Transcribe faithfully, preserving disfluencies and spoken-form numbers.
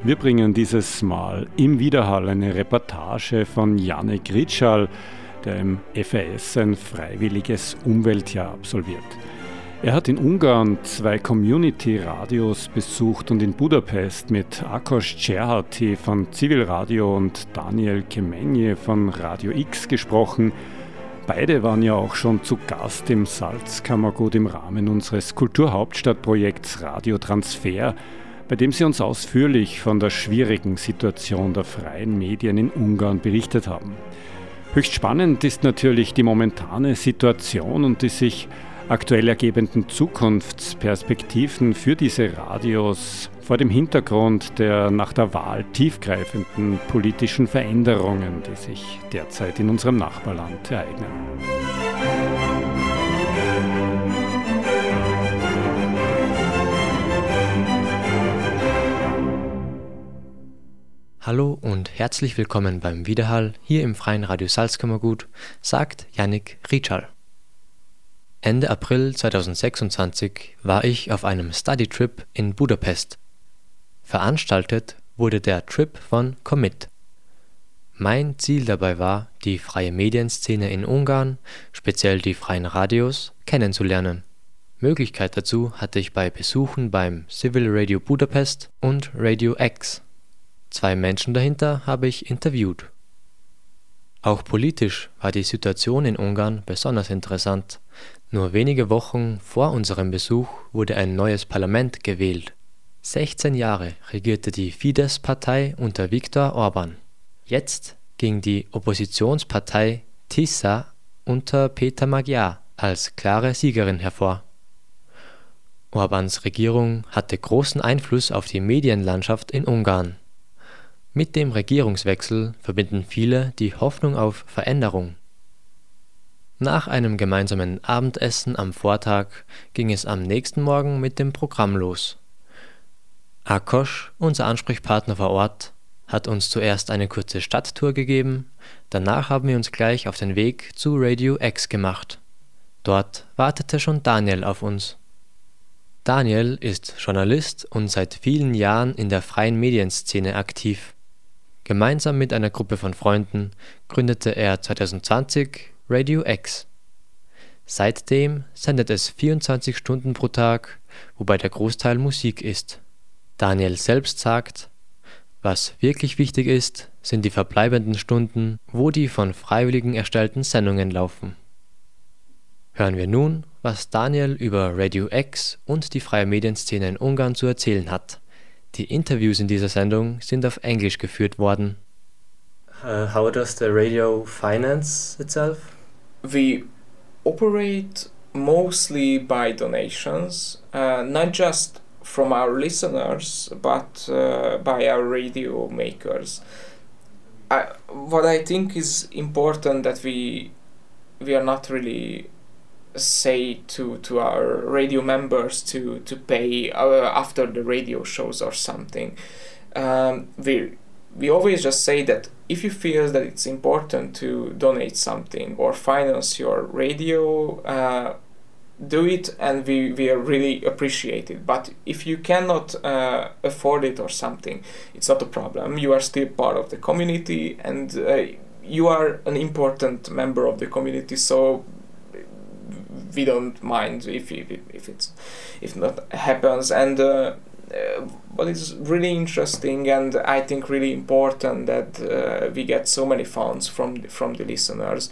Wir bringen dieses Mal im Widerhall eine Reportage von Jánik Ritschal, der im F A S ein freiwilliges Umweltjahr absolviert. Er hat in Ungarn zwei Community-Radios besucht und in Budapest mit Ákos Cserháti von Civilradio und Daniel Kemenyi von Radio X gesprochen. Beide waren ja auch schon zu Gast im Salzkammergut im Rahmen unseres Kulturhauptstadtprojekts Radio Transfer, bei dem sie uns ausführlich von der schwierigen Situation der freien Medien in Ungarn berichtet haben. Höchst spannend ist natürlich die momentane Situation und die sich aktuell ergebenden Zukunftsperspektiven für diese Radios vor dem Hintergrund der nach der Wahl tiefgreifenden politischen Veränderungen, die sich derzeit in unserem Nachbarland ereignen. Hallo und herzlich willkommen beim Widerhall hier im Freien Radio Salzkammergut, sagt Jánik Ritschal. Ende April zweitausendsechsundzwanzig war ich auf einem Study-Trip in Budapest. Veranstaltet wurde der Trip von Commit. Mein Ziel dabei war, die freie Medienszene in Ungarn, speziell die freien Radios, kennenzulernen. Möglichkeit dazu hatte ich bei Besuchen beim Civil Radio Budapest und Radio X. Zwei Menschen dahinter habe ich interviewt. Auch politisch war die Situation in Ungarn besonders interessant. Nur wenige Wochen vor unserem Besuch wurde ein neues Parlament gewählt. sechzehn Jahre regierte die Fidesz-Partei unter Viktor Orbán. Jetzt ging die Oppositionspartei TISA unter Péter Magyar als klare Siegerin hervor. Orbáns Regierung hatte großen Einfluss auf die Medienlandschaft in Ungarn. Mit dem Regierungswechsel verbinden viele die Hoffnung auf Veränderung. Nach einem gemeinsamen Abendessen am Vortag ging es am nächsten Morgen mit dem Programm los. Ákos, unser Ansprechpartner vor Ort, hat uns zuerst eine kurze Stadttour gegeben, danach haben wir uns gleich auf den Weg zu Radio X gemacht. Dort wartete schon Daniel auf uns. Daniel ist Journalist und seit vielen Jahren in der freien Medienszene aktiv. Gemeinsam mit einer Gruppe von Freunden gründete er zweitausendzwanzig Radio X. Seitdem sendet es vierundzwanzig Stunden pro Tag, wobei der Großteil Musik ist. Daniel selbst sagt, was wirklich wichtig ist, sind die verbleibenden Stunden, wo die von Freiwilligen erstellten Sendungen laufen. Hören wir nun, was Daniel über Radio X und die freie Medienszene in Ungarn zu erzählen hat. Die Interviews in dieser Sendung sind auf Englisch geführt worden. Uh, how does the radio finance itself? We operate mostly by donations, uh, not just from our listeners, but uh, by our radio makers. I, what I think is important that we we are not really say to to our radio members to to pay uh, after the radio shows or something. Um, we we always just say that if you feel that it's important to donate something or finance your radio, uh, do it, and we, we are really appreciate it. But if you cannot uh, afford it or something, it's not a problem. You are still part of the community, and uh, you are an important member of the community, so we don't mind if if, if it's if not happens. And uh, uh, what is really interesting and I think really important that uh, we get so many funds from the, from the listeners.